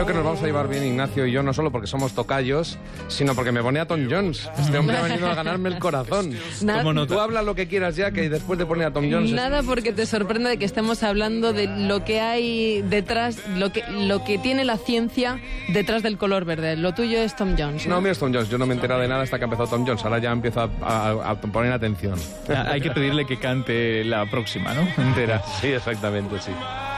Creo que nos vamos a llevar bien Ignacio y yo, no solo porque somos tocayos, sino porque me pone a Tom Jones. Este hombre ha venido a ganarme el corazón. Tú habla lo que quieras ya, que después de poner a Tom Jones... Nada porque te sorprenda de que estemos hablando de lo que hay detrás, lo que tiene la ciencia detrás del color verde. Lo tuyo es Tom Jones. No, mío es Tom Jones. Yo no me he enterado de nada hasta que ha empezado Tom Jones. Ahora ya empiezo a poner atención. Hay que pedirle que cante la próxima, ¿no? Entera. Sí, exactamente, sí.